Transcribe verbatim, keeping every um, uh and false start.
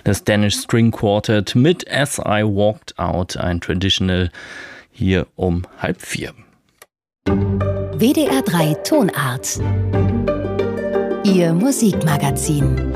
das Danish String Quartet mit As I Walked Out, ein Traditional hier um halb vier. W D R drei Tonart. Ihr Musikmagazin.